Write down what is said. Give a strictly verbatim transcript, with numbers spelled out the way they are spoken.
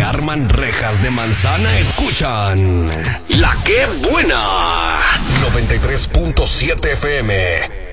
arman rejas de manzana escuchan La Que Buena noventa y tres punto siete F M.